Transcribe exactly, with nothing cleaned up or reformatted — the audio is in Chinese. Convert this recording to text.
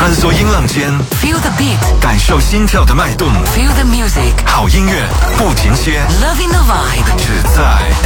穿梭音浪间 Feel the beat， 感受心跳的脉动 Feel the music， 好音乐不停歇 Loving the vibe， 只在